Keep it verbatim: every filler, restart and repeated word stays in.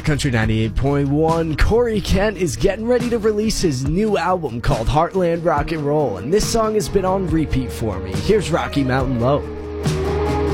At Country ninety-eight point one, Corey Kent is getting ready to release his new album called Heartland Rock and Roll, and this song has been on repeat for me. Here's Rocky Mountain Low.